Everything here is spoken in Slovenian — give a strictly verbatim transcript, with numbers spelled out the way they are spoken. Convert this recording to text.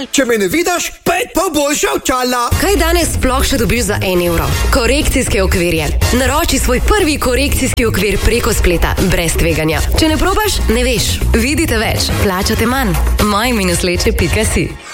Če me ne vidiš, pet pa boljša očala. Kaj danes sploh še dobiš za en evro? Korekcijske okvirje. Naroči svoj prvi korekcijski okvir preko spleta, brez tveganja. Če ne probaš, ne veš. Vidite več, plačate manj. moj minus leče pika si.